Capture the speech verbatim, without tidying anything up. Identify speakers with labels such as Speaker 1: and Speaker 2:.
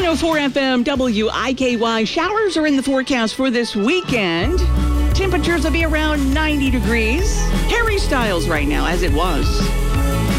Speaker 1: oh four F M W I K Y. Showers are in the forecast for this weekend. Temperatures will be around ninety degrees. Harry Styles right now, as it was.